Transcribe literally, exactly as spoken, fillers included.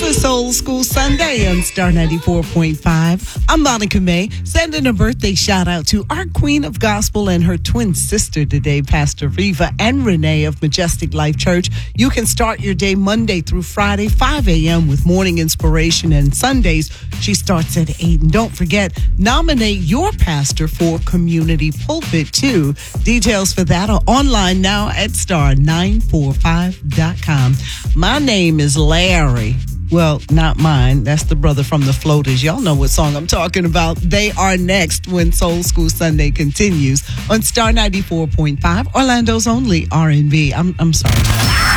to Soul School Sunday on Star ninety-four point five. I'm Monica May, sending a birthday shout out to our Queen of Gospel and her twin sister today, Pastor Viva and Renee of Majestic Life Church. You can start your day Monday through Friday, five a.m. with morning inspiration, and Sundays she starts at eight. And don't forget, nominate your pastor for Community Pulpit too. Details for that are online now at star nine forty-five dot com. My name is Larry. Well, not mine. That's the brother from the Floaters. Y'all know what song I'm talking about. They are next when Soul School Sunday continues on Star ninety-four point five, Orlando's only R and B. I'm I'm sorry.